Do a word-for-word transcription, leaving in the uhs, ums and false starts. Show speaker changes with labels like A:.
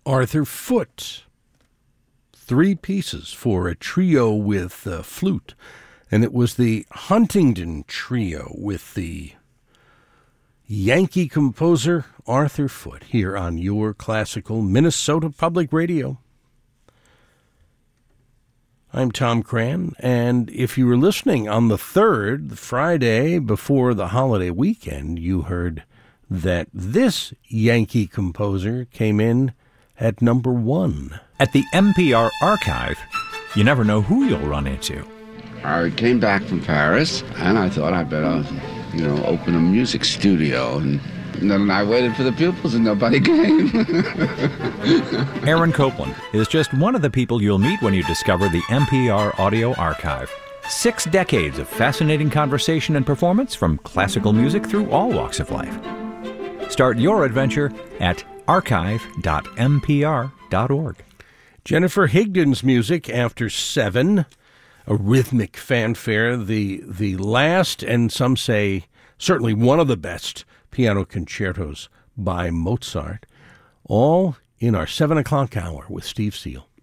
A: Arthur Foote. Three pieces for a trio with uh, flute. And it was the Huntington Trio with the Yankee composer Arthur Foote here on your classical Minnesota Public Radio. I'm Tom Cran, and if you were listening on the third, the Friday before the holiday weekend, you heard that this Yankee composer came in at number one.
B: At the N P R Archive, you never know who you'll run into.
C: I came back from Paris, and I thought I'd better, you know, open a music studio. And then I waited for the pupils, and nobody came.
B: Aaron Copland is just one of the people you'll meet when you discover the N P R Audio Archive. Six decades of fascinating conversation and performance from classical music through all walks of life. Start your adventure at archive dot n p r dot org.
A: Jennifer Higdon's music after seven, a rhythmic fanfare, the the last, and some say certainly one of the best piano concertos by Mozart, all in our seven o'clock hour with Steve Seal.